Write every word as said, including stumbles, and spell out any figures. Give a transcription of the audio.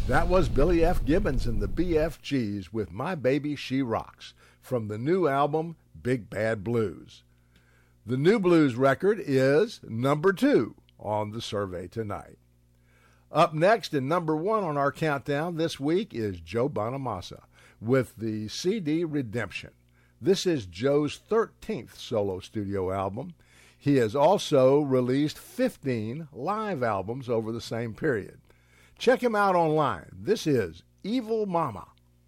That was Billy F. Gibbons and the B F Gs with My Baby She Rocks from the new album Big Bad Blues. The new blues record is number two on the survey tonight. Up next and number one on our countdown this week is Joe Bonamassa with the C D Redemption. This is Joe's thirteenth solo studio album. He has also released fifteen live albums over the same period. Check him out online. This is Evil Mama.